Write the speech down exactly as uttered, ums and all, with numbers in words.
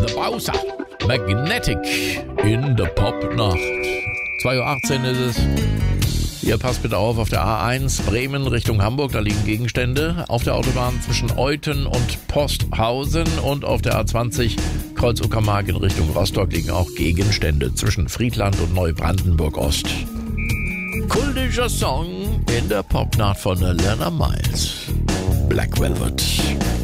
The Bowser. Magnetic in der Popnacht. zwei Uhr achtzehn ist es. Hier, passt bitte auf, auf der A eins Bremen Richtung Hamburg, da liegen Gegenstände. Auf der Autobahn zwischen Euthen und Posthausen und auf der A zwanzig Kreuz Uckermark in Richtung Rostock liegen auch Gegenstände zwischen Friedland und Neubrandenburg-Ost. Kultischer Song in der Popnacht von Alana Miles. Black Velvet.